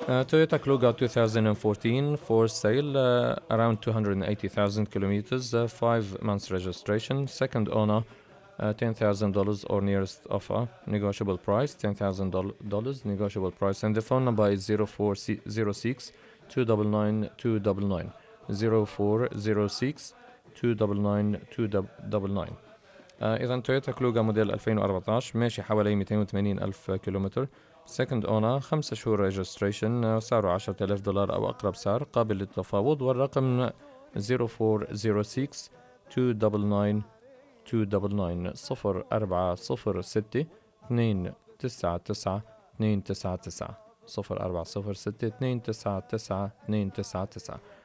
Toyota Kluga 2014 for sale, around 280,000 kilometers, 5 months registration, second owner, $10,000 or nearest offer, negotiable price, $10,000, negotiable price, and the phone number is 0406 299 299 0406 299 299. إذا تويوتا كلوجا موديل 2014 ماشي حوالي 280 ألف كيلومتر، سكند اونر، 5 شهور ريجستريشن، سعره $10,000 أو أقرب سعر، قابل للتفاوض، والرقم 0406 299 299 0406 299 299 0406 299 299.